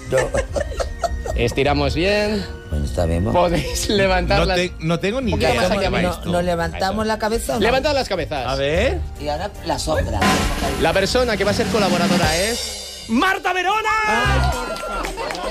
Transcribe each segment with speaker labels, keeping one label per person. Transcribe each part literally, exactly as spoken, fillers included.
Speaker 1: No.
Speaker 2: Estiramos bien.
Speaker 1: Bueno, está bien.
Speaker 2: Podéis levantar
Speaker 3: no,
Speaker 2: las...
Speaker 3: te, no tengo ni
Speaker 2: idea.
Speaker 3: idea.
Speaker 1: ¿Cómo, no, ¿Nos levantamos la cabeza o no?
Speaker 2: Levantad las cabezas.
Speaker 3: A ver.
Speaker 1: Y ahora la sombra.
Speaker 2: La persona que va a ser colaboradora es... ¡Marta Verona!
Speaker 1: ¡Ay, por favor!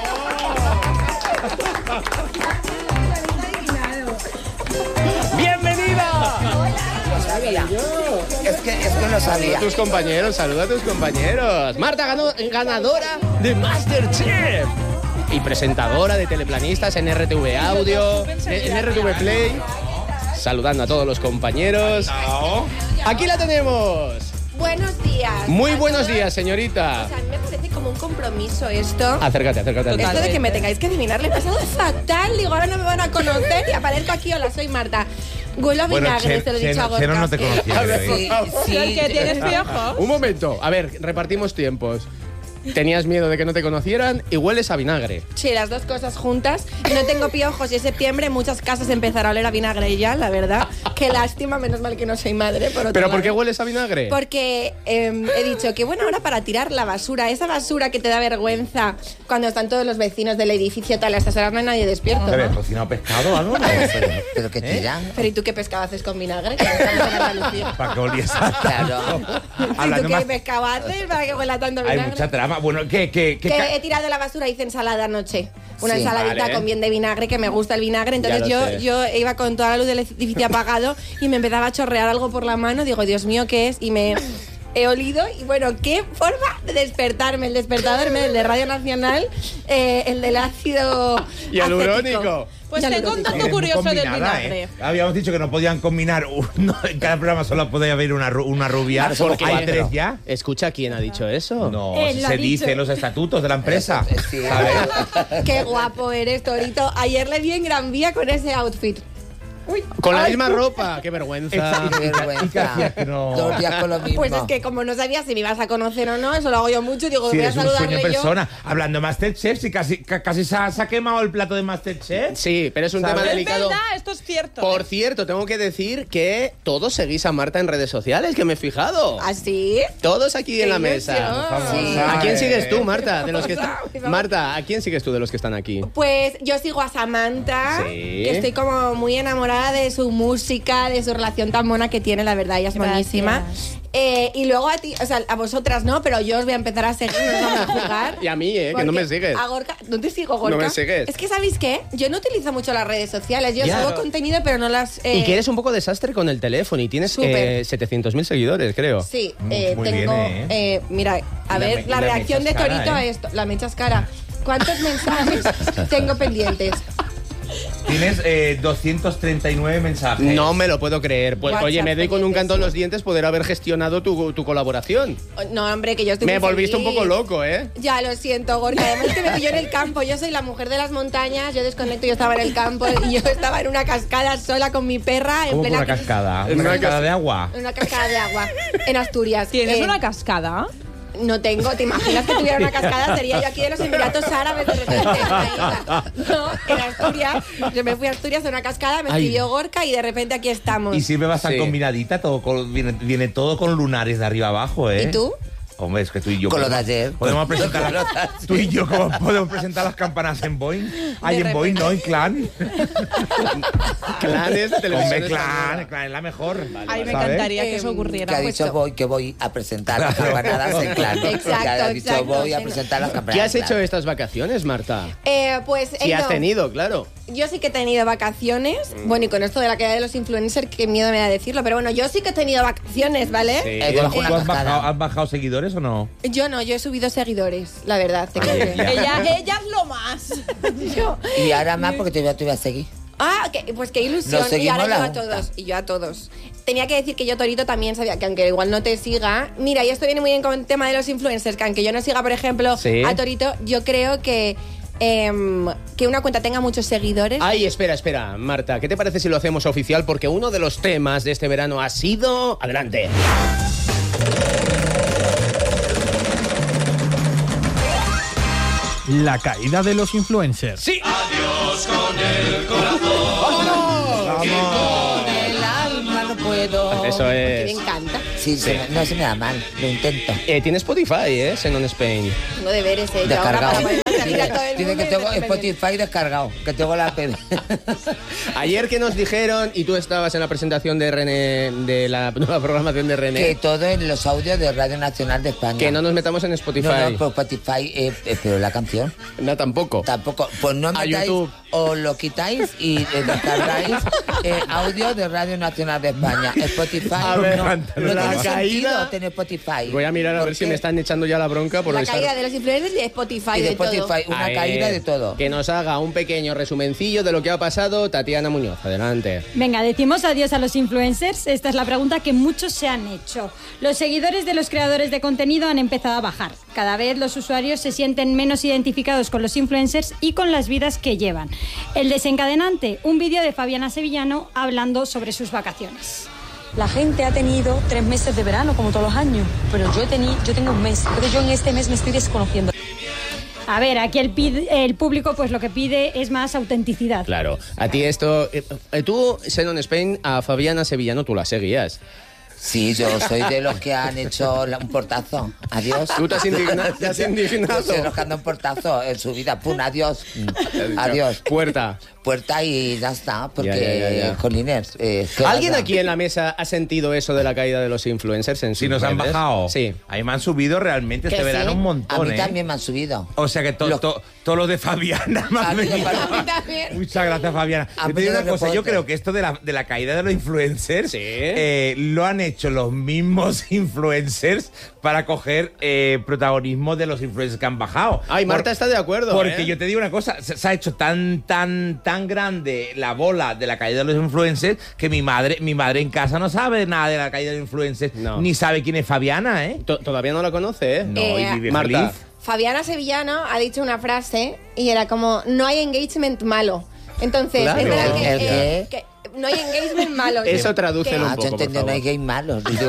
Speaker 2: ¡Bienvenida!
Speaker 1: Lo sabía. Es que, es que lo sabía.
Speaker 2: Saluda a tus compañeros, saluda a tus compañeros. Marta ganó, ganadora de MasterChef y presentadora de Teleplanistas en R T V Audio, en R T V Play. Saludando a todos los compañeros. Aquí la tenemos.
Speaker 4: Buenos días.
Speaker 2: Muy buenos días, señorita.
Speaker 4: O sea, a mí me parece como un compromiso esto.
Speaker 2: Acércate, acércate.
Speaker 4: Esto
Speaker 2: acércate.
Speaker 4: de que me tengáis que adivinar, le he pasado fatal. Digo, ahora no me van a conocer y aparezco aquí. Hola, soy Marta. Huelo a vinagre, te lo he dicho a Gorka.
Speaker 3: Cheno no te conocía.
Speaker 2: A ver,
Speaker 3: ¿eh?
Speaker 1: Sí, sí.
Speaker 4: ¿Que tienes piojos?
Speaker 2: Un momento. A ver, repartimos tiempos. Tenías miedo de que no te conocieran y hueles a vinagre.
Speaker 4: Sí, las dos cosas juntas. No tengo piojos y en septiembre muchas casas empezarán a oler a vinagre ya, la verdad. Qué lástima, menos mal que no soy madre. Por otro
Speaker 2: ¿Pero
Speaker 4: lado.
Speaker 2: por qué hueles a vinagre?
Speaker 4: Porque eh, he dicho que bueno, ahora para tirar la basura, esa basura que te da vergüenza cuando están todos los vecinos del edificio tal, a estas horas no hay nadie despierto,
Speaker 3: ¿Te habías
Speaker 4: ¿no?
Speaker 3: cocinado pescado o algo? No.
Speaker 1: Pero que tiran.
Speaker 4: Pero ¿y tú qué pescado haces con vinagre? Que no estamos en Andalucía.
Speaker 3: Para que oliese a
Speaker 1: Claro.
Speaker 4: ¿Y tú
Speaker 3: Hablando
Speaker 4: qué
Speaker 3: más,
Speaker 4: pescado haces para que huela tanto
Speaker 3: hay
Speaker 4: vinagre?
Speaker 3: mucha trama. Bueno, ¿qué? qué, qué
Speaker 4: Que
Speaker 3: ca-
Speaker 4: he tirado la basura, hice ensalada anoche. Una
Speaker 1: Sí,
Speaker 4: ensaladita
Speaker 2: vale.
Speaker 4: con bien de vinagre, que me gusta el vinagre. Entonces
Speaker 2: Ya lo
Speaker 4: yo,
Speaker 2: sé.
Speaker 4: yo iba con toda la luz del edificio apagado y me empezaba a chorrear algo por la mano. Digo, Dios mío, ¿qué es? Y me he olido. Y bueno, qué forma de despertarme. El despertador, el de Radio Nacional, eh, el del ácido
Speaker 2: Hialurónico.
Speaker 5: Pues
Speaker 4: Ya
Speaker 5: tengo
Speaker 4: lo
Speaker 5: un
Speaker 4: digo.
Speaker 5: dato
Speaker 3: Eres muy
Speaker 5: curioso del
Speaker 3: combinada,
Speaker 5: vinagre.
Speaker 3: ¿eh? Habíamos dicho que no podían combinar uno, en cada programa solo podía haber una, ru- una rubia.
Speaker 1: Claro, somos
Speaker 3: Hay
Speaker 1: cuatro.
Speaker 3: tres ya.
Speaker 2: Escucha, ¿quién ha dicho eso?
Speaker 3: No,
Speaker 4: Él
Speaker 3: si
Speaker 4: lo
Speaker 3: se
Speaker 4: ha
Speaker 3: dice
Speaker 4: dicho.
Speaker 3: en los estatutos de la empresa.
Speaker 1: Sí.
Speaker 3: ¿Sabes?
Speaker 4: Qué guapo eres, Torito. Ayer le vi en Gran Vía con ese outfit. Uy.
Speaker 2: Con la
Speaker 4: Ay,
Speaker 2: misma ropa. Qué vergüenza.
Speaker 1: Qué vergüenza.
Speaker 3: ¿Y qué hacías que no?
Speaker 1: Dos días con lo mismo.
Speaker 4: Pues es que como no sabía si me ibas a conocer o no, eso lo hago yo mucho. Digo,
Speaker 3: Si
Speaker 4: voy a
Speaker 3: eres un sueño
Speaker 4: saludarle yo.
Speaker 3: persona. Hablando de Masterchef, si casi, ca- casi se ha, se ha quemado el plato de Masterchef.
Speaker 2: Sí, pero es un
Speaker 3: ¿Sabes?
Speaker 2: tema
Speaker 5: Es
Speaker 2: delicado.
Speaker 5: verdad, esto es cierto.
Speaker 2: Por cierto, tengo que decir que todos seguís a Marta en redes sociales, que me he fijado.
Speaker 4: ¿Así?
Speaker 2: Todos aquí en la
Speaker 4: Qué
Speaker 2: mesa.
Speaker 4: ilusión.
Speaker 1: Sí.
Speaker 2: ¿A quién
Speaker 3: Eh,
Speaker 2: sigues tú, Marta? De los que
Speaker 4: Famosa,
Speaker 2: están...
Speaker 4: famosa.
Speaker 2: Marta, ¿a quién sigues tú de los que están aquí?
Speaker 4: Pues yo sigo a Samantha,
Speaker 2: Sí.
Speaker 4: que estoy como muy enamorada de su música, de su relación tan mona que tiene, la verdad, ella es
Speaker 5: Gracias.
Speaker 4: buenísima. Eh, y luego a ti, o sea, a vosotras no, pero yo os voy a empezar a seguir, nos vamos a jugar.
Speaker 2: Y a mí, ¿eh? Que no me sigues.
Speaker 4: A Gorka, ¿no te sigo, Gorka?
Speaker 2: No me sigues.
Speaker 4: Es que, ¿sabéis qué? Yo no utilizo mucho las redes sociales, yo
Speaker 2: Ya.
Speaker 4: subo contenido, pero no las... eh,
Speaker 2: Y que eres un poco desastre con el teléfono y tienes
Speaker 4: Súper.
Speaker 2: eh, setecientos mil seguidores, creo.
Speaker 4: Sí,
Speaker 3: Mm,
Speaker 4: eh,
Speaker 3: muy
Speaker 4: tengo...
Speaker 3: bien,
Speaker 4: eh, mira, a
Speaker 3: La
Speaker 4: ver,
Speaker 3: me-
Speaker 4: la,
Speaker 3: la
Speaker 4: reacción de
Speaker 3: mechas cara,
Speaker 4: Torito a
Speaker 3: ¿eh?
Speaker 4: esto. La mechas cara. ¿Cuántos mensajes tengo pendientes?
Speaker 3: Tienes eh, doscientos treinta y nueve mensajes.
Speaker 2: No me lo puedo creer. Pues,
Speaker 4: WhatsApp
Speaker 2: oye, me doy con un
Speaker 4: pendientes,
Speaker 2: canto en
Speaker 4: sí.
Speaker 2: los dientes poder haber gestionado tu, tu colaboración.
Speaker 4: No, hombre, que yo estoy
Speaker 2: Me
Speaker 4: muy
Speaker 2: volviste un
Speaker 4: feliz.
Speaker 2: poco loco, ¿eh?
Speaker 4: Ya, lo siento, Gorka. Además que me pilló en el campo. Yo soy la mujer de las montañas, yo desconecto, yo estaba en el campo y yo estaba en una cascada sola con mi perra en
Speaker 3: ¿Cómo que
Speaker 4: plena...
Speaker 3: una cascada?
Speaker 2: En
Speaker 3: ¿Una
Speaker 2: una
Speaker 3: cascada
Speaker 2: cas-
Speaker 3: de agua?
Speaker 4: En una cascada de agua, en Asturias.
Speaker 5: ¿Tienes
Speaker 4: Eh,
Speaker 5: una cascada?
Speaker 4: No tengo, ¿te imaginas que tuviera una cascada? Sería yo aquí de los Emiratos Árabes de repente. en la isla. No, en Asturias. Yo me fui a Asturias a una cascada, me
Speaker 2: Ay.
Speaker 4: escribió Gorka y de repente aquí estamos.
Speaker 3: Y siempre vas tan
Speaker 2: Sí.
Speaker 3: combinadita, todo con- viene, viene todo con lunares de arriba abajo, ¿eh?
Speaker 4: ¿Y tú?
Speaker 3: Hombre, es que tú y yo...
Speaker 1: Con lo de
Speaker 3: podemos-
Speaker 1: ayer.
Speaker 3: Podemos presentar...
Speaker 1: Con lo de
Speaker 3: las-
Speaker 1: ayer.
Speaker 3: Tú y yo, ¿cómo podemos presentar las campanas en Boeing? Ay,
Speaker 4: De
Speaker 3: en Boeing,
Speaker 4: repente.
Speaker 3: no, en Clan.
Speaker 2: Clanes de televisión.
Speaker 3: Hombre, Clan,
Speaker 2: española.
Speaker 3: Clan es la mejor.
Speaker 5: Ay, me
Speaker 3: ¿sabes?
Speaker 5: encantaría que eso
Speaker 4: Em,
Speaker 5: ocurriera.
Speaker 1: Que ha
Speaker 4: Pues
Speaker 1: dicho
Speaker 4: yo-
Speaker 1: voy, que voy a presentar las campanadas en Clan.
Speaker 4: Exacto,
Speaker 1: Que ha dicho
Speaker 4: exacto,
Speaker 1: voy a
Speaker 4: sí.
Speaker 1: presentar las campanadas
Speaker 2: ¿Qué has
Speaker 1: en
Speaker 2: hecho
Speaker 1: Clan.
Speaker 2: estas vacaciones, Marta?
Speaker 4: Eh, pues
Speaker 2: Si
Speaker 4: he
Speaker 2: has
Speaker 4: ido-
Speaker 2: tenido, claro.
Speaker 4: Yo sí que he tenido vacaciones. Bueno, y con esto de la caída de los influencers, qué miedo me da decirlo. Pero bueno, yo sí que he tenido vacaciones, ¿vale?
Speaker 2: Sí.
Speaker 1: Eh,
Speaker 3: ¿Tú,
Speaker 1: debajo
Speaker 3: has,
Speaker 1: una
Speaker 3: tú has
Speaker 1: cascada.
Speaker 3: bajado, has bajado seguidores o no?
Speaker 4: Yo no, yo he subido seguidores, la verdad. Te
Speaker 3: Ay,
Speaker 4: creo.
Speaker 3: ya.
Speaker 5: Ella, ella es lo más.
Speaker 4: Yo-
Speaker 1: Y ahora más porque te voy a, te voy a seguir.
Speaker 4: Ah, que- pues qué ilusión.
Speaker 1: Nos
Speaker 4: Y
Speaker 1: seguimos
Speaker 4: ahora
Speaker 1: la
Speaker 4: yo a
Speaker 1: junta.
Speaker 4: todos. Y yo a todos. Tenía que decir que yo, Torito, también sabía que aunque igual no te siga. Mira, y esto viene muy bien con el tema de los influencers, que aunque yo no siga, por ejemplo,
Speaker 2: Sí.
Speaker 4: a Torito, yo creo que. em, que una cuenta tenga muchos seguidores.
Speaker 2: Ay, espera, espera, Marta, ¿qué te parece si lo hacemos oficial? Porque uno de los temas de este verano ha sido... Adelante.
Speaker 6: La caída de los influencers.
Speaker 2: ¡Sí!
Speaker 1: El alma no puedo.
Speaker 2: Eso
Speaker 4: Que me
Speaker 2: es...
Speaker 4: encanta.
Speaker 1: Sí, se me- no se me da mal, lo intento.
Speaker 2: Eh, tiene Spotify, ¿eh? Xenon Spain.
Speaker 4: Tengo deberes, eh. Yo ahora
Speaker 1: Descargado.
Speaker 4: para ponerme decir a todo el
Speaker 1: Dice
Speaker 4: mundo
Speaker 1: que
Speaker 4: y
Speaker 1: tengo
Speaker 4: me parece bien.
Speaker 1: Spotify descargado, que tengo la P D.
Speaker 2: Ayer que nos dijeron, y tú estabas en la presentación de René, de la nueva programación de René,
Speaker 1: Que todo en los audios de Radio Nacional de España.
Speaker 2: que no nos metamos en Spotify.
Speaker 1: No, no, por Spotify, eh, eh, pero la canción.
Speaker 2: No, tampoco.
Speaker 1: Tampoco. Pues no
Speaker 2: A
Speaker 1: metáis
Speaker 2: YouTube.
Speaker 1: o lo quitáis y eh, descargáis eh, audio de Radio Nacional de España. Spotify.
Speaker 2: A ver,
Speaker 1: no, no
Speaker 2: la
Speaker 1: tiene
Speaker 2: caída-
Speaker 1: sentido tener Spotify.
Speaker 2: Voy a mirar a ver si
Speaker 1: Porque-
Speaker 2: me están echando ya la bronca por
Speaker 4: La
Speaker 2: estar-
Speaker 4: caída de los influencers y de Spotify
Speaker 1: Y de
Speaker 4: de todo.
Speaker 1: Spotify, una
Speaker 2: A ver,
Speaker 1: caída de todo.
Speaker 2: Que nos haga un pequeño resumencillo de lo que ha pasado Tatiana Muñoz. Adelante.
Speaker 7: Venga, decimos adiós a los influencers. Esta es la pregunta que muchos se han hecho. Los seguidores de los creadores de contenido han empezado a bajar. Cada vez los usuarios se sienten menos identificados con los influencers y con las vidas que llevan. El desencadenante, un vídeo de Fabiana Sevillano hablando sobre sus vacaciones.
Speaker 8: La gente ha tenido tres meses de verano, como todos los años, pero yo, tení, yo tengo un mes, entonces yo en este mes me estoy desconociendo.
Speaker 7: A ver, aquí el, pid- el público pues lo que pide es más autenticidad.
Speaker 2: Claro, a ti esto... eh, eh, tú, Xenon Spain, a Fabiana Sevillano tú la seguías.
Speaker 1: Sí, yo soy de los que han hecho la- un portazo. Adiós.
Speaker 2: Tú te has indigna- te has indignado.
Speaker 1: Yo soy de los que han dado un portazo en su vida. Pum, adiós. Mm, Adiós.
Speaker 2: Puerta.
Speaker 1: Puerta y ya está. Porque,
Speaker 2: Ya, ya, ya, ya.
Speaker 1: jolines, eh, ¿qué
Speaker 2: ¿Alguien
Speaker 1: vaya?
Speaker 2: aquí en la mesa ha sentido eso de la caída de los influencers en
Speaker 3: Si
Speaker 2: sus
Speaker 3: nos han
Speaker 2: redes?
Speaker 3: bajado.
Speaker 2: Sí.
Speaker 3: A mí me han subido realmente
Speaker 1: Que
Speaker 3: este
Speaker 1: sí.
Speaker 3: verano un
Speaker 1: A
Speaker 3: montón,
Speaker 1: mí
Speaker 3: ¿eh?
Speaker 1: también me han subido.
Speaker 3: O sea que to-
Speaker 1: Lo-
Speaker 3: to- todo lo de Fabiana me ha
Speaker 1: A mí me
Speaker 3: venido.
Speaker 1: parece-
Speaker 4: A mí también.
Speaker 3: Muchas gracias, Fabiana.
Speaker 1: A
Speaker 3: Yo
Speaker 1: mí
Speaker 3: te digo
Speaker 1: de
Speaker 3: una cosa, yo
Speaker 1: rebote.
Speaker 3: creo que esto de la, de la caída de los influencers
Speaker 2: Sí.
Speaker 3: eh, lo han hecho los mismos influencers para coger eh, protagonismo de los influencers que han bajado.
Speaker 2: Ay, Marta
Speaker 3: Por-
Speaker 2: está de acuerdo.
Speaker 3: Porque
Speaker 2: ¿eh?
Speaker 3: yo te digo una cosa, se, se ha hecho tan, tan, tan grande la bola de la caída de los influencers que mi madre, mi madre en casa no sabe nada de la caída de los influencers,
Speaker 2: No.
Speaker 3: ni sabe quién es Fabiana, ¿eh?
Speaker 2: To- Todavía no la conoce, ¿eh?
Speaker 3: No,
Speaker 4: Eh,
Speaker 3: y vive
Speaker 2: Marta.
Speaker 3: feliz.
Speaker 4: Fabiana Sevillano ha dicho una frase y era como, no hay engagement malo. Entonces,
Speaker 2: Claro.
Speaker 4: es verdad que,
Speaker 1: ¿El
Speaker 4: eh,
Speaker 1: qué?
Speaker 4: que no hay engagement malo.
Speaker 2: Eso tradúcelo
Speaker 4: Que-
Speaker 2: un
Speaker 1: Ah,
Speaker 2: poco,
Speaker 1: yo
Speaker 2: por
Speaker 1: entendí, no hay
Speaker 2: favor.
Speaker 1: gay malos. Digo,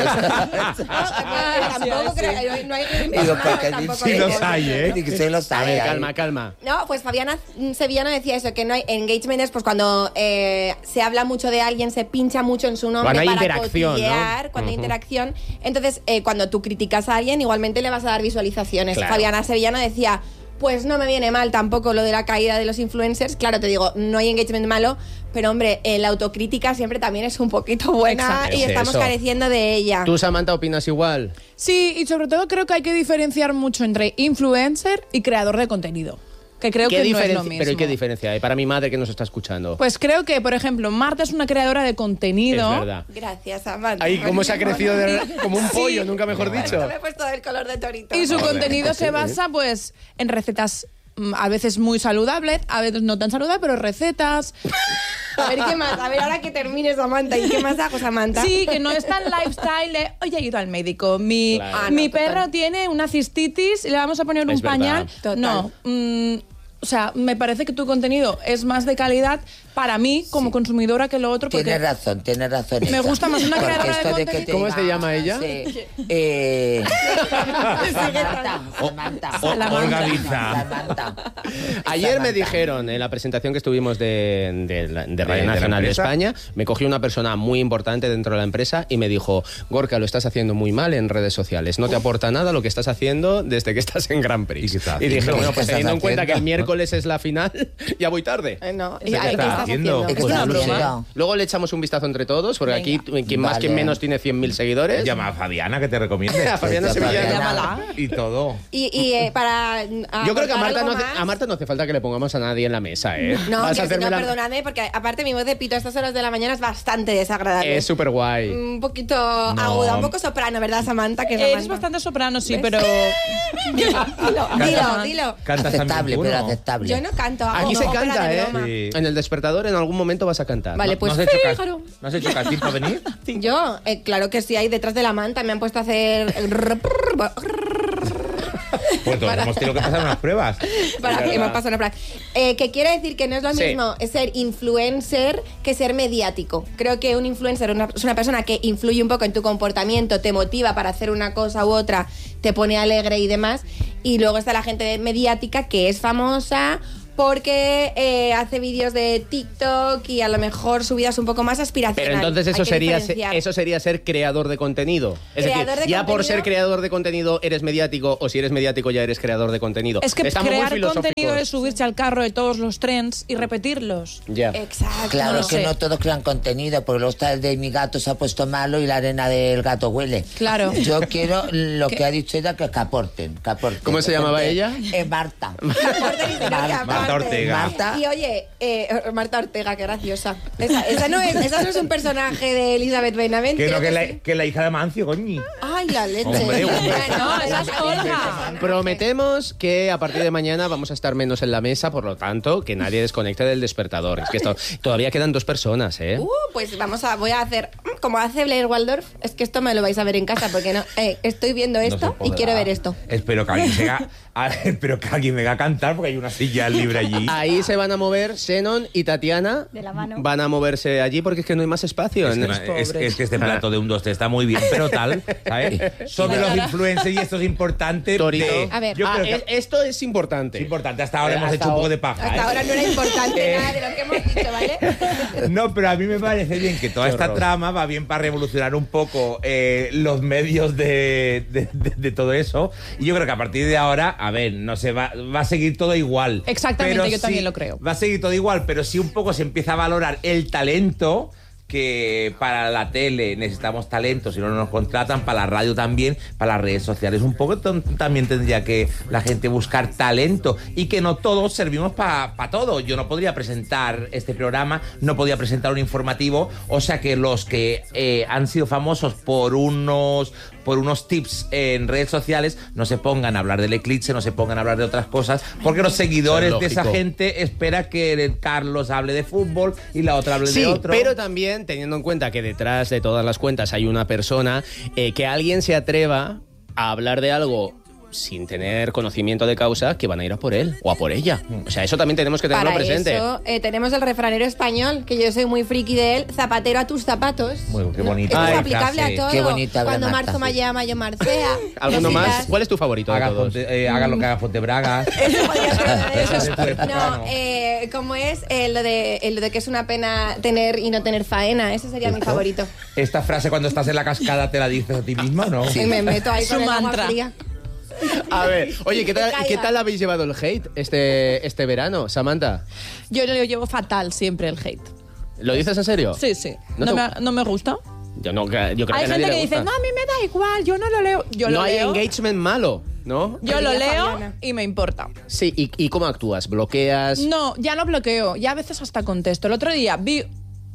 Speaker 4: No, tampoco creo que no hay- no hay engagement
Speaker 1: digo,
Speaker 4: malo,
Speaker 1: porque
Speaker 4: tampoco
Speaker 3: sí
Speaker 4: hay
Speaker 3: los
Speaker 4: engagement.
Speaker 3: hay, ¿eh?
Speaker 1: Digo, sí los
Speaker 2: A
Speaker 1: hay,
Speaker 2: ver,
Speaker 1: hay.
Speaker 2: calma, calma.
Speaker 4: No, pues Fabiana Sevillano decía eso, que no hay engagement es pues cuando eh, se habla mucho de alguien, se pincha mucho en su nombre
Speaker 2: Cuando hay
Speaker 4: para
Speaker 2: interacción,
Speaker 4: cotillear,
Speaker 2: ¿no?
Speaker 4: cuando hay
Speaker 2: Ujú.
Speaker 4: interacción. Entonces, eh, cuando tú criticas a alguien, igualmente le vas a dar visualizaciones.
Speaker 2: Claro.
Speaker 4: Fabiana Sevillano decía, pues no me viene mal tampoco lo de la caída de los influencers. Claro, te digo, no hay engagement malo, pero hombre, eh, la autocrítica siempre también es un poquito buena
Speaker 2: Exacto.
Speaker 4: y
Speaker 2: Es
Speaker 4: estamos
Speaker 2: eso.
Speaker 4: careciendo de ella.
Speaker 2: ¿Tú, Samantha, opinas igual?
Speaker 5: Sí, y sobre todo creo que hay que diferenciar mucho entre influencer y creador de contenido. Que creo
Speaker 2: ¿Qué
Speaker 5: que no es lo
Speaker 2: diferencia-
Speaker 5: mismo.
Speaker 2: Pero ¿y qué diferencia hay? Para mi madre que nos está escuchando.
Speaker 5: Pues creo que, por ejemplo, Marta es una creadora de contenido.
Speaker 2: Es verdad.
Speaker 4: Gracias, Amanda.
Speaker 2: Ahí cómo se ha crecido de- como un
Speaker 5: Sí.
Speaker 2: pollo, nunca mejor dicho.
Speaker 4: Me he puesto del color de torito.
Speaker 5: Y su
Speaker 3: Joder.
Speaker 5: contenido se basa pues en recetas mm, a veces muy saludables, a veces no tan saludables, pero recetas.
Speaker 4: A ver, ¿qué más? A ver, ahora que termines, Samantha. ¿Y qué más hago, Samantha?
Speaker 5: Sí, que no es tan lifestyle de, oye, he ido al médico, mi,
Speaker 2: Claro.
Speaker 4: Ah,
Speaker 5: mi
Speaker 4: no, total.
Speaker 5: perro tiene una cistitis y le vamos a poner
Speaker 2: Es
Speaker 5: un pañal.
Speaker 2: verdad.
Speaker 4: Total.
Speaker 5: No, mm, o sea, me parece que tu contenido es más de calidad para mí como consumidora que lo otro. Porque
Speaker 1: Tienes razón, tienes razón.
Speaker 5: Me
Speaker 1: esa.
Speaker 5: gusta más una
Speaker 1: Porque
Speaker 5: creadora de
Speaker 1: esto que
Speaker 5: contenido.
Speaker 1: te
Speaker 2: ¿Cómo
Speaker 1: diga,
Speaker 2: se llama ella?
Speaker 1: sí, eh, Samantha, Samantha.
Speaker 3: O- Olga Biza.
Speaker 1: Samantha.
Speaker 2: Ayer me
Speaker 1: Samantha.
Speaker 2: dijeron en la presentación que estuvimos de, de, la- de Radio
Speaker 3: de la
Speaker 2: Nacional de
Speaker 3: empresa.
Speaker 2: España, me cogió una persona muy importante dentro de la empresa y me dijo, Gorka, lo estás haciendo muy mal en redes sociales, no te aporta nada lo que estás haciendo desde que estás en Grand Prix.
Speaker 3: ¿Y qué estás
Speaker 2: Y dije,
Speaker 3: haciendo?
Speaker 2: bueno,
Speaker 1: ¿Qué
Speaker 2: pues
Speaker 1: estás
Speaker 2: teniendo en cuenta que el
Speaker 1: haciendo?
Speaker 2: miércoles es la final, ya voy tarde.
Speaker 4: Eh, no,
Speaker 3: ¿Qué
Speaker 4: ¿y ay, ¿qué
Speaker 3: estás
Speaker 4: estás
Speaker 3: haciendo?
Speaker 4: haciendo?
Speaker 1: Es que
Speaker 2: Pues
Speaker 1: está
Speaker 2: una broma.
Speaker 1: broma.
Speaker 2: Luego le echamos un vistazo entre todos, porque
Speaker 4: Venga.
Speaker 2: aquí quien más,
Speaker 1: Vale.
Speaker 2: quien menos tiene cien mil seguidores.
Speaker 3: Llama a Fabiana que te recomiende.
Speaker 2: A Fabiana
Speaker 1: Pues,
Speaker 2: Sevillano.
Speaker 1: Fabiana.
Speaker 5: Llámala.
Speaker 3: Y todo.
Speaker 4: Y, y eh, para.
Speaker 2: Yo creo que a Marta, no hace,
Speaker 4: hace,
Speaker 2: a Marta no hace falta que le pongamos a nadie en la mesa, ¿eh?
Speaker 4: No,
Speaker 2: Vas
Speaker 4: que
Speaker 2: a
Speaker 4: si no,
Speaker 2: hacerme la-
Speaker 4: perdonadme, porque aparte mi voz de pito a estas horas de la mañana es bastante desagradable.
Speaker 2: Es súper guay.
Speaker 4: Un poquito aguda, un poco soprano, ¿verdad, Samantha? Que
Speaker 5: Eres
Speaker 4: Samantha.
Speaker 5: bastante soprano, sí,
Speaker 4: ¿Ves?
Speaker 5: pero...
Speaker 4: Dilo, dilo, dilo.
Speaker 3: Cantas
Speaker 1: Aceptable,
Speaker 3: también tú,
Speaker 1: pero
Speaker 3: ¿no?
Speaker 1: aceptable.
Speaker 4: Yo no canto. hago
Speaker 2: Aquí se
Speaker 4: ópera
Speaker 2: canta,
Speaker 4: de
Speaker 2: ¿eh?
Speaker 4: broma.
Speaker 3: Sí.
Speaker 2: En el despertador en algún momento vas a cantar.
Speaker 4: Vale,
Speaker 3: ¿No-
Speaker 4: pues
Speaker 3: ¿No has hecho, cas-
Speaker 4: fíjaro.
Speaker 3: ¿No has hecho casting para venir?
Speaker 4: Yo, eh, claro que sí, ahí detrás de la manta me han puesto a hacer.
Speaker 3: Pues todos hemos tenido que pasar unas pruebas.
Speaker 4: Para que me pasa una frase. Eh, que quiere decir que no es lo
Speaker 2: Sí.
Speaker 4: mismo ser influencer que ser mediático. Creo que un influencer una- es una persona que influye un poco en tu comportamiento, te motiva para hacer una cosa u otra, te pone alegre y demás. Y luego está la gente mediática que es famosa porque eh, hace vídeos de TikTok y a lo mejor su vida es un poco más aspiracional.
Speaker 2: Pero entonces eso
Speaker 4: Hay que
Speaker 2: sería,
Speaker 4: diferenciar.
Speaker 2: eso sería ser creador de contenido. Es
Speaker 4: Creador
Speaker 2: decir,
Speaker 4: de
Speaker 2: ya por
Speaker 4: contenido.
Speaker 2: ser creador de contenido eres mediático, o si eres mediático ya eres creador de contenido.
Speaker 5: Es que
Speaker 2: Estamos muy
Speaker 5: crear
Speaker 2: filosóficos.
Speaker 5: contenido es subirse al carro de todos los trends y repetirlos.
Speaker 2: Ya.
Speaker 4: Exacto.
Speaker 1: Claro,
Speaker 5: No
Speaker 1: es que
Speaker 5: sé.
Speaker 1: no todos crean contenido, porque luego está el de mi gato se ha puesto malo y la arena del gato huele.
Speaker 5: Claro.
Speaker 1: Yo quiero lo
Speaker 5: ¿Qué?
Speaker 1: que ha dicho ella, que, que aporten, que aporten.
Speaker 2: ¿Cómo se llamaba
Speaker 1: Porque,
Speaker 2: ella?
Speaker 1: Eh, Marta.
Speaker 4: Marta,
Speaker 3: Marta Ortega.
Speaker 1: Marta.
Speaker 4: Y oye, eh, Marta Ortega, qué graciosa. Esa, esa, no es, esa no es un personaje de Elizabeth Benavente.
Speaker 3: Que no, que
Speaker 4: ¿o
Speaker 3: la,
Speaker 4: sí?
Speaker 3: que la hija de Mancio, coño.
Speaker 4: Ay, la leche.
Speaker 3: Hombre, hombre.
Speaker 5: No, esa es Olga.
Speaker 2: Prometemos que a partir de mañana vamos a estar menos en la mesa, por lo tanto, que nadie desconecte del despertador. Es que esto, todavía quedan dos personas, ¿eh?
Speaker 4: Uh, pues vamos a, voy a hacer, como hace Blair Waldorf, es que esto me lo vais a ver en casa, porque no, eh, estoy viendo
Speaker 3: No
Speaker 4: esto
Speaker 3: se
Speaker 4: y
Speaker 3: podrá.
Speaker 4: quiero ver esto.
Speaker 3: Espero que alguien venga a, espero que alguien venga a cantar, porque hay una silla libre allí.
Speaker 2: Ahí se van a mover Xenon y Tatiana.
Speaker 7: De la mano.
Speaker 2: Van a moverse allí porque es que no hay más espacio.
Speaker 3: Es que, no- es, es que este plato de un dos está muy bien, pero tal, ¿sabes? Sobre los influencers, y esto es importante.
Speaker 2: Torito.
Speaker 3: de-
Speaker 4: A ver.
Speaker 3: yo
Speaker 2: Ah,
Speaker 3: creo
Speaker 2: es-
Speaker 3: que
Speaker 2: esto es importante.
Speaker 3: es importante. Hasta ahora
Speaker 2: Eh,
Speaker 3: hemos
Speaker 2: hasta
Speaker 3: hecho un poco
Speaker 2: ahora-
Speaker 3: de paja.
Speaker 4: Hasta
Speaker 3: ¿eh?
Speaker 4: ahora no era importante
Speaker 3: Eh.
Speaker 4: nada de lo que hemos dicho, ¿vale?
Speaker 3: No, pero a mí me parece bien que toda
Speaker 2: Qué
Speaker 3: esta
Speaker 2: horror.
Speaker 3: trama va bien para revolucionar un poco eh, los medios de, de- de- de todo eso. Y yo creo que a partir de ahora, a ver, no se va, va a seguir todo igual.
Speaker 5: Exactamente,
Speaker 3: Pero
Speaker 5: yo
Speaker 3: sí,
Speaker 5: también lo creo.
Speaker 3: Va a seguir todo igual, pero sí un poco se empieza a valorar el talento. Que para la tele necesitamos talento, si no, no nos contratan, para la radio también, para las redes sociales un poco t- también tendría que la gente buscar talento, y que no todos servimos para pa todo. Yo no podría presentar este programa, no podía presentar un informativo, o sea que los que eh, han sido famosos por unos por unos tips en redes sociales no se pongan a hablar del eclipse, no se pongan a hablar de otras cosas, porque los seguidores
Speaker 2: Eso
Speaker 3: de
Speaker 2: es
Speaker 3: esa
Speaker 2: lógico.
Speaker 3: gente espera que el Carlos hable de fútbol y la otra hable
Speaker 2: Sí,
Speaker 3: de otro.
Speaker 2: pero también teniendo en cuenta que detrás de todas las cuentas hay una persona, eh, que alguien se atreva a hablar de algo sin tener conocimiento de causa, que van a ir a por él o a por ella. O sea, eso también tenemos que tenerlo
Speaker 4: Para
Speaker 2: presente.
Speaker 4: eso eh, tenemos el refranero español, que yo soy muy friki de él, zapatero a tus zapatos.
Speaker 3: Muy- qué bonito.
Speaker 4: Esto es
Speaker 3: Ay,
Speaker 4: aplicable
Speaker 3: frase.
Speaker 4: a todo.
Speaker 1: Qué bonita habla
Speaker 4: Cuando
Speaker 1: Marta,
Speaker 4: marzo
Speaker 1: sí.
Speaker 4: me llama, yo marcea.
Speaker 2: ¿Alguno más?
Speaker 4: Cositas.
Speaker 2: ¿Cuál es tu favorito de
Speaker 3: Haga,
Speaker 2: todos?
Speaker 3: Fonte- eh, haga lo que haga Fontebragas.
Speaker 4: Eso podría ser uno de
Speaker 3: Ese
Speaker 4: esos.
Speaker 3: es de tu época,
Speaker 4: No,
Speaker 3: ¿no?
Speaker 4: eh, como es eh, lo, de, eh, lo de que es una pena tener y no tener faena. Ese sería mi
Speaker 3: ¿Esto?
Speaker 4: favorito.
Speaker 3: Esta frase cuando estás en la cascada te la dices a ti misma, ¿no?
Speaker 4: Y me meto ahí
Speaker 5: Es
Speaker 4: con
Speaker 5: su
Speaker 4: el agua
Speaker 5: mantra.
Speaker 4: fría.
Speaker 2: A ver, oye, ¿qué tal,
Speaker 4: Que
Speaker 2: ¿qué
Speaker 4: caiga.
Speaker 2: tal habéis llevado el hate este, este verano, Samantha?
Speaker 5: Yo lo llevo fatal siempre el hate.
Speaker 2: ¿Lo dices en serio?
Speaker 5: Sí, sí.
Speaker 2: ¿No
Speaker 5: No,
Speaker 2: te-
Speaker 5: me, no me gusta.
Speaker 2: Yo, no, yo creo
Speaker 5: Hay
Speaker 2: que a nadie
Speaker 5: gente
Speaker 2: le
Speaker 5: que dice,
Speaker 2: gusta.
Speaker 5: no, a mí me da igual, yo no lo leo. Yo
Speaker 2: no
Speaker 5: lo
Speaker 2: hay
Speaker 5: leo.
Speaker 2: engagement malo, ¿no?
Speaker 5: Yo lo
Speaker 4: Querida
Speaker 5: leo
Speaker 4: Fabiana.
Speaker 5: y me importa.
Speaker 2: Sí, ¿y, y cómo actúas? ¿Bloqueas?
Speaker 5: No, ya no bloqueo, ya a veces hasta contesto. El otro día vi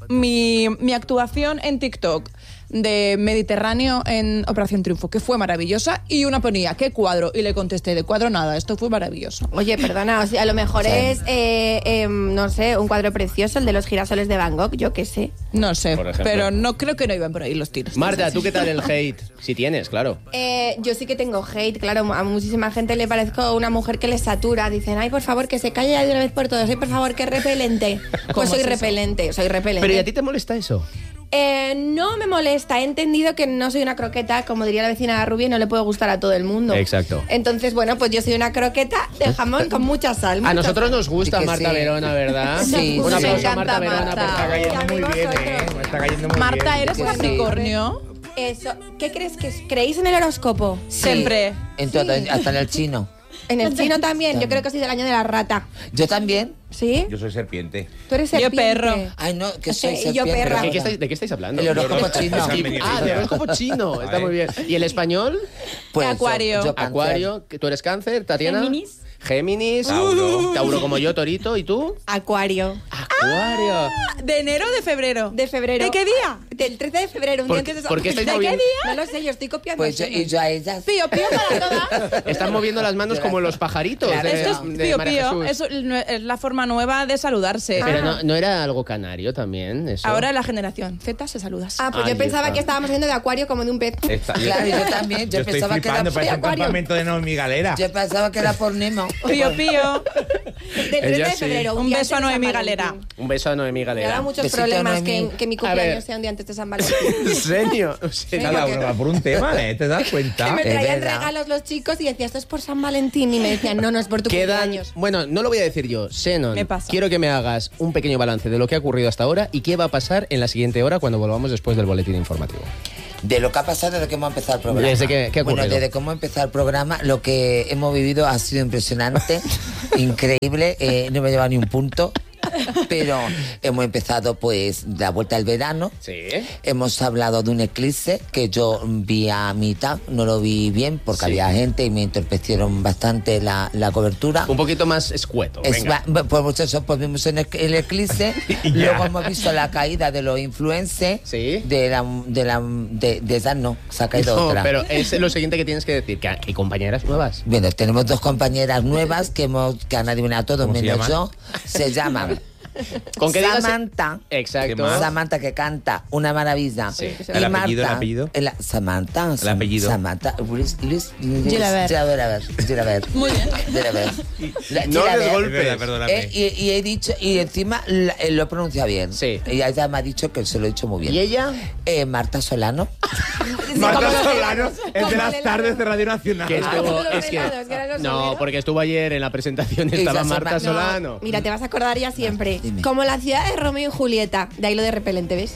Speaker 5: mi, mi actuación en TikTok de Mediterráneo en Operación Triunfo, que fue maravillosa, y una ponía, ¿qué cuadro? Y le contesté, de cuadro nada, esto fue maravilloso.
Speaker 4: Oye, perdona, o sea, a lo mejor es, eh, eh, no sé, un cuadro precioso, el de los girasoles de Van Gogh, yo qué sé.
Speaker 5: No sé,
Speaker 2: Por ejemplo.
Speaker 5: pero no creo que no iban por ahí los tiros.
Speaker 2: Marta, ¿tú qué tal el hate? Si tienes, claro.
Speaker 4: Eh, yo sí que tengo hate, claro, a muchísima gente le parezco una mujer que les satura. Dicen, ay, por favor, que se calle ya de una vez por todas. Ay, por favor, que repelente.
Speaker 5: ¿Cómo
Speaker 4: Pues soy
Speaker 5: es eso?
Speaker 4: repelente, soy repelente.
Speaker 2: Pero ¿y a ti te molesta eso?
Speaker 4: Eh, no me molesta, he entendido que no soy una croqueta, como diría la vecina Rubia, y no le puede gustar a todo el mundo.
Speaker 2: Exacto.
Speaker 4: Entonces, bueno, pues yo soy una croqueta de jamón con mucha sal.
Speaker 2: A
Speaker 4: mucha
Speaker 2: nosotros
Speaker 4: sal.
Speaker 2: nos gusta
Speaker 1: Y que
Speaker 2: Marta
Speaker 1: sí.
Speaker 2: Verona, ¿verdad?
Speaker 1: Sí,
Speaker 2: Un
Speaker 1: sí.
Speaker 2: aplauso
Speaker 1: Me
Speaker 2: a
Speaker 5: encanta
Speaker 2: Marta Verona.
Speaker 5: Marta.
Speaker 2: por
Speaker 3: Está
Speaker 2: favor.
Speaker 3: cayendo
Speaker 4: Y a
Speaker 3: muy
Speaker 4: mí
Speaker 3: bien, ¿eh?
Speaker 4: vosotros.
Speaker 3: Me está cayendo muy
Speaker 5: Marta,
Speaker 3: bien.
Speaker 5: ¿eres
Speaker 1: Sí.
Speaker 5: Capricornio?
Speaker 4: Eso, ¿qué crees que es? ¿Creéis en el horóscopo?
Speaker 1: Sí,
Speaker 5: Siempre.
Speaker 1: En todo, hasta en el chino.
Speaker 4: En el chino también, yo creo que soy del año de la rata.
Speaker 1: Yo también.
Speaker 4: ¿Sí?
Speaker 3: Yo soy serpiente.
Speaker 4: Tú eres
Speaker 5: Yo
Speaker 4: serpiente.
Speaker 5: perro.
Speaker 1: Ay, no, que soy
Speaker 4: Sí, y yo
Speaker 1: serpiente.
Speaker 4: perra.
Speaker 2: ¿De qué, estáis, de qué estáis hablando?
Speaker 1: El horóscopo chino.
Speaker 2: Y- ah, el horóscopo chino. Está muy bien. ¿Y el español?
Speaker 1: Pues yo-
Speaker 5: Acuario.
Speaker 1: yo cáncer.
Speaker 2: Acuario. ¿Tú eres cáncer, Tatiana?
Speaker 7: Géminis.
Speaker 2: Géminis.
Speaker 3: Tauro.
Speaker 2: Tauro como yo, Torito. ¿Y tú?
Speaker 4: Acuario.
Speaker 2: Acuario.
Speaker 5: ¿De enero o de febrero?
Speaker 4: De febrero.
Speaker 5: ¿De qué día?
Speaker 4: Del trece de febrero, un
Speaker 2: ¿Por
Speaker 4: día
Speaker 2: qué-
Speaker 4: antes de
Speaker 2: por qué estáis
Speaker 4: ¿De qué
Speaker 2: moviendo-
Speaker 4: día? No lo sé, yo estoy copiando.
Speaker 1: Pues yo,
Speaker 4: Xenia.
Speaker 1: y yo a ellas.
Speaker 5: Pío, pío para todas.
Speaker 2: Están moviendo las manos como los pajaritos
Speaker 1: Claro,
Speaker 2: de,
Speaker 5: Esto es
Speaker 2: de
Speaker 5: pío,
Speaker 2: María
Speaker 5: pío.
Speaker 2: Jesús.
Speaker 5: Eso es la forma nueva de saludarse.
Speaker 2: Pero no, ¿no era algo canario también eso?
Speaker 5: Ahora la generación Z se saludas.
Speaker 4: Ah, pues
Speaker 2: Ahí
Speaker 4: yo pensaba
Speaker 2: está.
Speaker 4: que estábamos haciendo de acuario como de un pez.
Speaker 3: Está-
Speaker 1: Claro, yo también. Yo,
Speaker 3: Yo estoy
Speaker 1: pensaba que era
Speaker 3: flipando, parece un
Speaker 4: Acuario.
Speaker 3: campamento de Naomi Galera.
Speaker 1: Yo pensaba que era por Nemo.
Speaker 5: Pío, pío.
Speaker 4: Del trece
Speaker 2: Ella
Speaker 4: de
Speaker 2: sí.
Speaker 4: febrero.
Speaker 5: Un
Speaker 4: día
Speaker 5: beso a
Speaker 4: antes de
Speaker 5: Noemí
Speaker 4: San
Speaker 5: Galera.
Speaker 4: Valentín.
Speaker 2: Un beso a Noemí
Speaker 4: Me da
Speaker 2: Galera.
Speaker 4: muchos
Speaker 1: Besito a
Speaker 4: problemas que,
Speaker 1: Noemí.
Speaker 4: que mi
Speaker 2: A
Speaker 4: cumpleaños
Speaker 2: ver.
Speaker 4: sea un día antes este San Valentín.
Speaker 2: ¿En serio?
Speaker 3: Está la broma por un tema, ¿eh? ¿Te das cuenta?
Speaker 4: Que me
Speaker 1: Es
Speaker 4: traían
Speaker 1: verdad.
Speaker 4: regalos los chicos y decía, esto es por San Valentín. Y me decían, no, no es por tu
Speaker 2: Quedan,
Speaker 4: cumpleaños.
Speaker 2: bueno, no lo voy a decir yo, Xenon,
Speaker 5: Me pasa.
Speaker 2: quiero que me hagas un pequeño balance de lo que ha ocurrido hasta ahora y qué va a pasar en la siguiente hora cuando volvamos después del boletín informativo.
Speaker 1: De lo que ha pasado desde que hemos empezado el programa.
Speaker 2: ¿Desde que- qué ha
Speaker 1: Bueno,
Speaker 2: ocurrido?
Speaker 1: desde que hemos empezado el programa, lo que hemos vivido ha sido impresionante, increíble. Eh, no me lleva ni un punto. Pero hemos empezado, pues, la vuelta al verano.
Speaker 2: Sí.
Speaker 1: Hemos hablado de un eclipse que yo vi a mitad, no lo vi bien porque
Speaker 2: Sí.
Speaker 1: había gente y me entorpecieron bastante la, la cobertura.
Speaker 2: Un poquito más escueto.
Speaker 1: Es
Speaker 2: venga.
Speaker 1: va- pues eso, pues vimos en el, el eclipse, luego hemos visto la caída de los influencers,
Speaker 2: Sí.
Speaker 1: de la, de la, de, de esa no, se ha caído
Speaker 2: No,
Speaker 1: otra.
Speaker 2: pero es lo siguiente que tienes que decir, que hay compañeras nuevas.
Speaker 1: Bueno, tenemos dos compañeras nuevas que hemos, que han adivinado todo
Speaker 3: ¿Cómo se
Speaker 1: menos
Speaker 3: llaman?
Speaker 1: yo. Se llaman
Speaker 2: Con que digas-
Speaker 1: Samantha.
Speaker 2: Exacto.
Speaker 3: ¿Qué más?
Speaker 1: Samantha que canta una maravilla.
Speaker 2: Sí.
Speaker 1: Y
Speaker 3: ¿El apellido,
Speaker 1: Marta,
Speaker 3: el apellido?
Speaker 1: el- Samantha.
Speaker 3: El apellido.
Speaker 1: Samantha. Luis, Luis, Luis,
Speaker 5: Gilabert.
Speaker 1: Gilabert, Gilabert.
Speaker 5: Muy bien.
Speaker 1: Gilabert. La-
Speaker 2: No
Speaker 1: Gilabert.
Speaker 2: des golpes.
Speaker 3: Es verdad, perdóname.
Speaker 1: Eh, y, y he dicho, y encima la- eh, lo pronuncia bien.
Speaker 2: Sí.
Speaker 1: Y ella me ha dicho que se lo he dicho muy bien.
Speaker 2: ¿Y ella?
Speaker 1: Eh, Marta Solano.
Speaker 3: Marta Solano es de
Speaker 4: Como
Speaker 3: las
Speaker 4: el
Speaker 3: tardes de Radio Nacional.
Speaker 2: Que
Speaker 4: Ah,
Speaker 2: estuvo,
Speaker 4: como los
Speaker 2: es que,
Speaker 4: helados, que eran los
Speaker 2: no,
Speaker 4: helados.
Speaker 2: porque estuvo ayer en la presentación y
Speaker 1: Y
Speaker 2: estaba
Speaker 1: esa
Speaker 2: Marta
Speaker 1: Solano.
Speaker 2: Solano.
Speaker 4: Mira, te vas a acordar ya siempre.
Speaker 1: Dime.
Speaker 4: Como la ciudad de Romeo y Julieta. De ahí lo de repelente, ¿ves?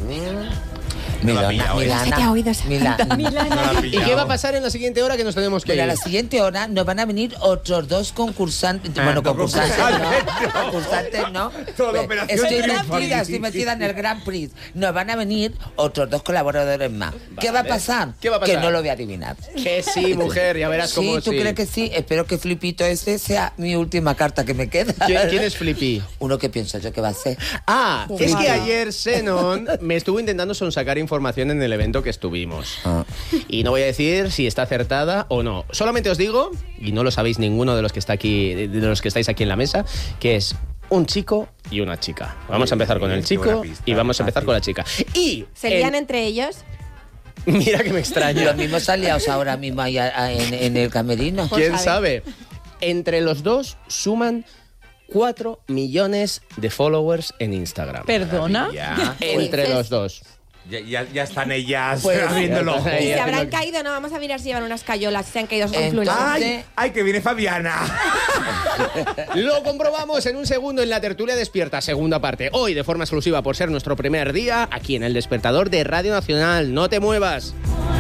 Speaker 3: No la ha
Speaker 1: Milana,
Speaker 3: pillado, ¿eh?
Speaker 1: Milana,
Speaker 4: Se te ha oído,
Speaker 1: Milana.
Speaker 3: No la ha
Speaker 2: ¿Y
Speaker 3: pillado.
Speaker 2: qué va a pasar en la siguiente hora que nos tenemos que
Speaker 1: Mira, a
Speaker 2: ir?
Speaker 1: la siguiente hora nos van a venir otros dos concursantes.
Speaker 3: Ah,
Speaker 1: bueno,
Speaker 3: dos
Speaker 1: concursantes,
Speaker 3: concursantes,
Speaker 1: no.
Speaker 3: no.
Speaker 1: Concursantes, no.
Speaker 3: Todo
Speaker 1: Pues,
Speaker 3: Operación
Speaker 1: estoy
Speaker 3: Triunfo.
Speaker 1: metida, estoy metida en el Grand Prix. Nos van a venir otros dos colaboradores más. ¿Qué va a pasar?
Speaker 2: ¿Qué va a pasar?
Speaker 1: Que no lo voy a adivinar.
Speaker 2: Que sí, mujer, ya verás
Speaker 1: Sí,
Speaker 2: cómo
Speaker 1: ¿tú
Speaker 2: sí.
Speaker 1: crees que sí? Espero que Flipito ese sea mi última carta que me queda.
Speaker 2: ¿Quién, quién es Flippy?
Speaker 1: Uno que pienso yo que va a ser.
Speaker 2: Ah, es que
Speaker 4: Ojalá.
Speaker 2: ayer Xenon me estuvo intentando sonsacar información en el evento que estuvimos.
Speaker 1: Ah.
Speaker 2: Y no voy a decir si está acertada o no. Solamente os digo, y no lo sabéis ninguno de los que está aquí, de los que estáis aquí en la mesa, que es un chico y una chica. Vamos a empezar con el
Speaker 3: Qué buena
Speaker 2: chico
Speaker 3: pista,
Speaker 2: y vamos a empezar
Speaker 3: fácil.
Speaker 2: con la chica. Y
Speaker 4: ¿Se lían
Speaker 2: en-
Speaker 4: entre ellos?
Speaker 2: mira que me extraña.
Speaker 1: Los mismos aliados ahora mismo ahí a- a- en, en el camerino.
Speaker 4: Pues
Speaker 2: ¿Quién
Speaker 4: a
Speaker 2: sabe? Entre los dos suman cuatro millones de followers en Instagram.
Speaker 5: ¿Perdona?
Speaker 3: Ya,
Speaker 2: Entre
Speaker 4: Dices-
Speaker 2: los dos.
Speaker 3: ya, ya, ya están ellas
Speaker 1: Pues,
Speaker 3: abriendo el ojo.
Speaker 2: ya
Speaker 4: Y
Speaker 2: está.
Speaker 4: se
Speaker 2: ya
Speaker 4: habrán
Speaker 2: tengo-
Speaker 4: caído, no, vamos a mirar si llevan unas cayolas, si se han caído esos
Speaker 1: Entonces-
Speaker 4: influencers.
Speaker 3: ¡Ay! ¡Ay, que viene Fabiana!
Speaker 2: Lo comprobamos en un segundo en la tertulia despierta, segunda parte. Hoy de forma exclusiva por ser nuestro primer día aquí en el despertador de Radio Nacional. No te muevas.